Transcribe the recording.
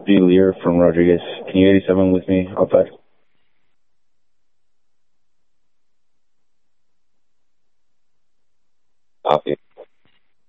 B. Lear from Rodriguez. Can you 87 with me outside? Copy.